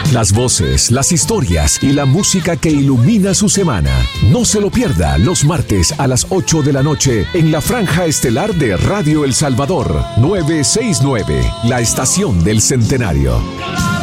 Las voces, las historias y la música que ilumina su semana. No se lo pierda los martes a las 8 de la noche en la franja estelar de Radio El Salvador 969, la estación del centenario.